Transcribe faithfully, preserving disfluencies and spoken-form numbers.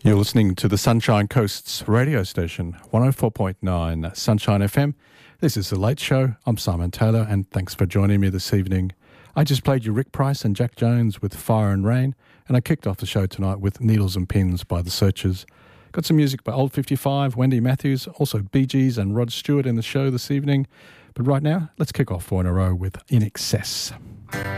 You're listening to the Sunshine Coast's radio station, one oh four point nine Sunshine F M. This is The Late Show. I'm Simon Taylor, and thanks for joining me this evening. I just played you Rick Price and Jack Jones with Fire and Rain, and I kicked off the show tonight with Needles and Pins by The Searchers. Got some music by Old fifty-five, Wendy Matthews, also Bee Gees and Rod Stewart in the show this evening. But right now, let's kick off four in a row with In Excess.